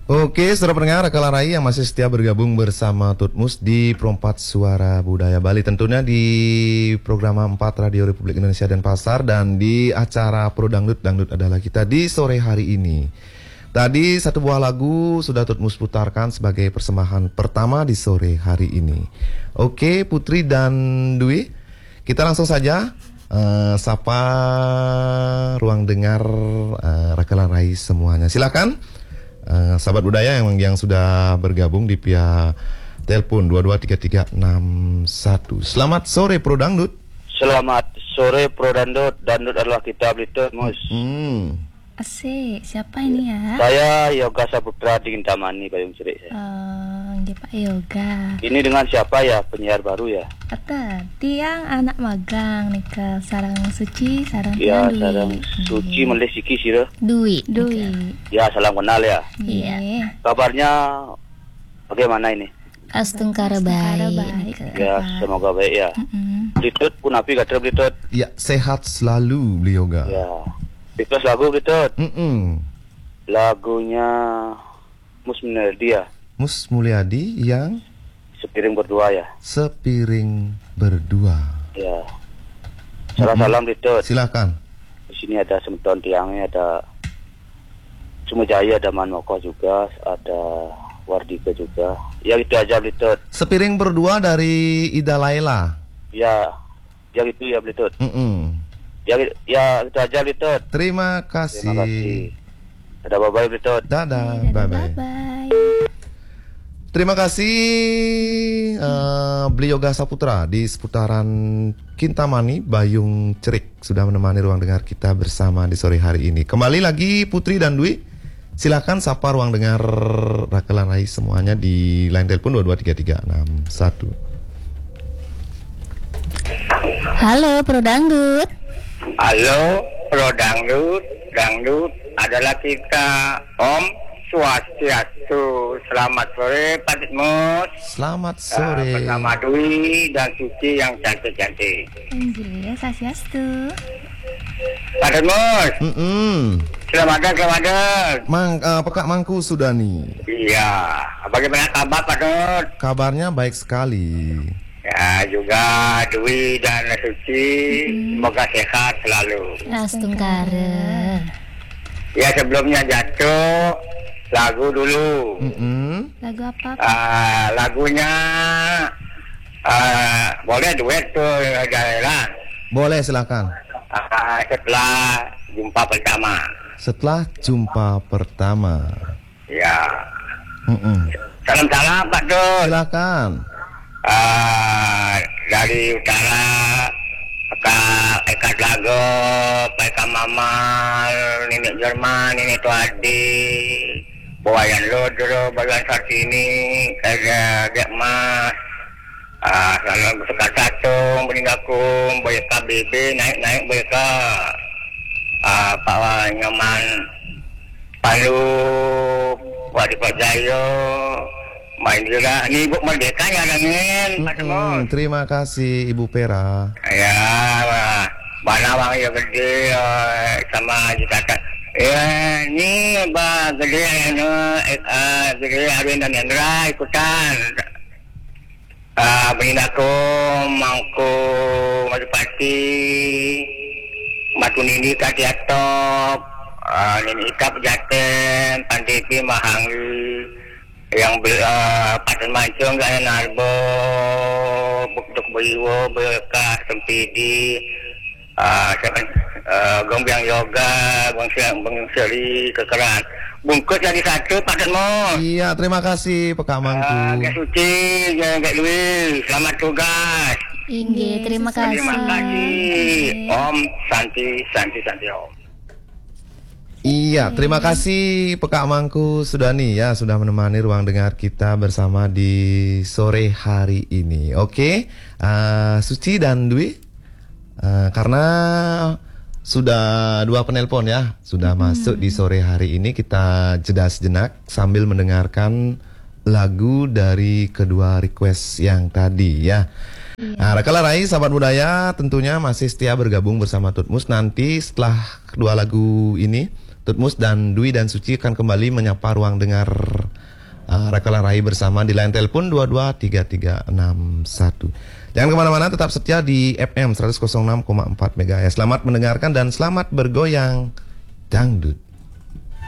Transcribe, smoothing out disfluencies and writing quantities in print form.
Oke, saudara pendengar Rakalan Rai yang masih setia bergabung bersama Tutmus di Perempat Suara Budaya Bali. Tentunya di program 4 Radio Republik Indonesia Denpasar dan di acara Pro Dangdut, Dangdut adalah kita di sore hari ini. Tadi satu buah lagu sudah Tutmus putarkan sebagai persembahan pertama di sore hari ini. Oke, Putri dan Dwi, kita langsung saja sapa ruang dengar Rakalan Rai semuanya. Silakan. Sahabat budaya yang sudah bergabung di via telepon 223361. Selamat sore Pro Dangdut. Selamat sore Pro Dangdut. Dangdut adalah kita Blitur, Mus. Asik, siapa ini ya? Saya Yoga Saputra di Kintamani, Payung Cerik. Pak Yoga. Ini dengan siapa ya, penyiar baru ya? Kata tiang anak magang nih ke Sarang Suci, Sarang Ya, Dwi. Sarang Suci Melih Siki sira. Dwi. Ya, salam kenal ya. Iya. Kabarnya bagaimana ini? Astungkara baik. Ya, semoga baik ya. Blitut pun api kata Blitut. Ya, sehat selalu beliau Yoga. Ya. Request lagu Blitut. Lagunya Mus Mulyadi ya. Mus Mulyadi yang Sepiring Berdua ya. Sepiring Berdua. Ya. Salam Blitut. Silakan. Di sini ada Semeton Tiangnya, ada Sumajaya, ada Manmoko juga, ada Wardika juga. Ya itu aja Blitut. Sepiring Berdua dari Ida Laila. Ya itu ya Blitut. Ya itu aja Blitut. Terima kasih. Terima kasih. Dadah bye-bye Blitut. Dadah, bye-bye. Terima kasih beliau Yoga Saputra di seputaran Kintamani, Bayung Cerik sudah menemani ruang dengar kita bersama di sore hari ini. Kembali lagi Putri dan Dwi, silakan sapa ruang dengar Rakalan Rai semuanya di line telepon 223361. Halo Pro Dangdut. Halo Pro Dangdut, Dangdut adalah kita. Om Swastiastu. Selamat sore Pak Ditmus. Selamat sore. Bersama Dwi dan Suci yang cantik-cantik. Anjir, Sasiastu. Pak Ditmus. Selamat datang. Pekak Mangku sudah nih. Iya. Bagaimana kabar Pak Ditmus? Kabarnya baik sekali. Ya juga Dwi dan Suci semoga sehat selalu. Astungkara. Ya sebelumnya jatuh lagu dulu. Lagu apa? Lagunya boleh duet tuh jalan. Boleh silakan. Setelah jumpa pertama. Setelah jumpa pertama. Ya. Salam Pak Dut. Silakan. Dari utara Eka Lago, Eka Mamal, Nenek Jerman, Nenek Tuadi, Bawayan Lodro, Bawayan Sartini, Kajak Mas, Salam Sekar Satung, Benindakum, Boya KBB, naik mereka, Pak Nyaman, Palu, Wadi Pajayo, main juga nih Ibu Merdeka ya Dangin. Terima kasih Ibu Pera. Ya, mana wang ya gede sama jika ya ini gede gede Arwin dan Hendra ikutan. Benindakum, Mangku, Madupati, Batu Nindi Katiatop, Nini Ika Pejaten, Pandepi Mahangli, yang Paten Mancung gak Narbo, Bukduk Boiwo, Bekas Sempidi, Gombiang Yoga, Bang Seri, Kekeran. Bungkus jadi satu Paten Mo. Iya, terima kasih Pekak Mangku. Gak Suci, gak Dwi, selamat tugas. Inge, terima kasih. Terima kasih. Om Santi Om. Iya, terima kasih Pekak Mangku Sudani ya sudah menemani ruang dengar kita bersama di sore hari ini. Oke, Suci dan Dwi, karena sudah dua penelpon ya sudah masuk di sore hari ini, kita jeda sejenak sambil mendengarkan lagu dari kedua request yang tadi ya. Nah, Rakalan Rai, sahabat budaya tentunya masih setia bergabung bersama Tutmus. Nanti setelah kedua lagu ini Tutmus dan Dwi dan Suci akan kembali menyapa ruang dengar Rekalan Rai bersama di line telepon 223361. Jangan kemana-mana, tetap setia di FM 106,4 MHz. Selamat mendengarkan dan selamat bergoyang dangdut.